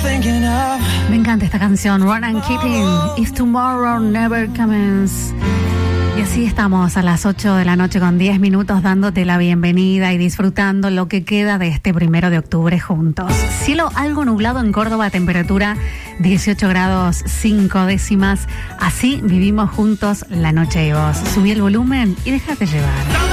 Me encanta esta canción, Run and Keeping, If Tomorrow Never Comes. Y así estamos a las 8 de la noche con 10 minutos dándote la bienvenida y disfrutando lo que queda de este 1 de octubre juntos. Cielo algo nublado en Córdoba, temperatura 18 grados 5 décimas. Así vivimos juntos la noche y vos. Subí el volumen y déjate llevar.